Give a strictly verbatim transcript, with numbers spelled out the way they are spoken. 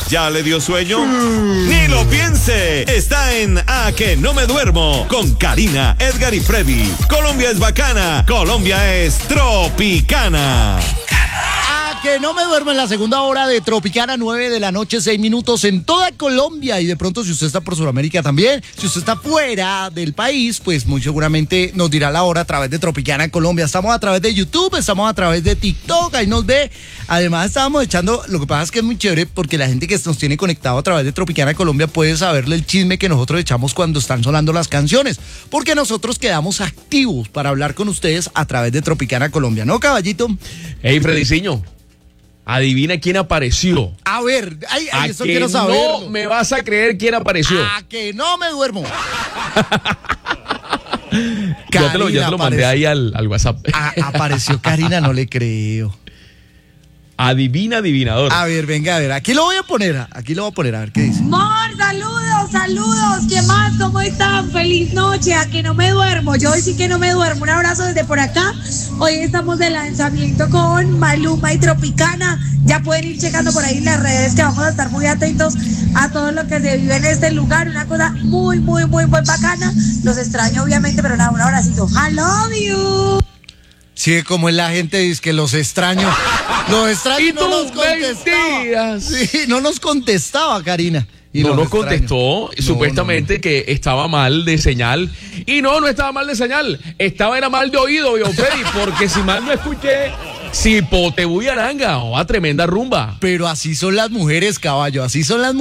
¿Ya le dio sueño? Ni lo piense. Está en A Que No Me Duermo con Karina, Edgar y Freddy. Colombia es bacana. Colombia es tropicana. Que no me duermo en la segunda hora de Tropicana, nueve de la noche, seis minutos en toda Colombia. Y de pronto, si usted está por Sudamérica también, si usted está fuera del país, pues muy seguramente nos dirá la hora a través de Tropicana en Colombia. Estamos a través de YouTube, estamos a través de TikTok, ahí nos ve. Además, estábamos echando, lo que pasa es que es muy chévere porque la gente que nos tiene conectado a través de Tropicana en Colombia puede saberle el chisme que nosotros echamos cuando están sonando las canciones. Porque nosotros quedamos activos para hablar con ustedes a través de Tropicana Colombia, ¿no, caballito? Hey, Frediciño. Adivina quién apareció. A ver, ay, ay, a eso que quiero saber. No me vas a creer quién apareció. A que no me duermo. ya te lo, ya te lo mandé ahí al, al WhatsApp. A, apareció Karina, no le creo. Adivina, adivinador. A ver, venga, a ver, aquí lo voy a poner, aquí lo voy a poner, a ver qué dice. Mor, saludos, saludos, ¿qué más? ¿Cómo están? Feliz noche, a que no me duermo, yo hoy sí que no me duermo, un abrazo desde por acá. Hoy estamos de lanzamiento con Maluma y Tropicana, ya pueden ir checando por ahí en las redes que vamos a estar muy atentos a todo lo que se vive en este lugar, una cosa muy, muy, muy, muy bacana. Los extraño obviamente, pero nada, un abracito. I love you. Sí, como es la gente, dice que los extraño. Los extraño y no nos contestaba. Sí, no nos contestaba, Karina. Y no nos extraño. contestó, no, supuestamente no, no. que estaba mal de señal. Y no, no estaba mal de señal. Estaba era mal de oído, yo, Freddy, porque si mal no escuché, si Potebú y Aranga, o a tremenda rumba. Pero así son las mujeres, caballo, así son las mujeres.